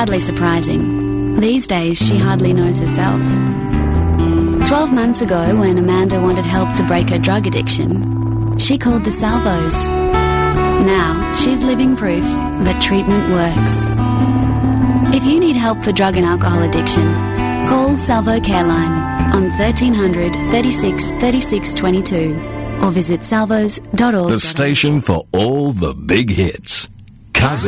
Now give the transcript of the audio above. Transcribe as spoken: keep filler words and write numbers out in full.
hardly surprising. These days, she hardly knows herself. Twelve months ago, when Amanda wanted help to break her drug addiction, she called the Salvos. Now, she's living proof that treatment works. If you need help for drug and alcohol addiction, call Salvo Careline on thirteen hundred, thirty-six, thirty-six, twenty-two or visit salvos dot org. The station for all the big hits. Cousin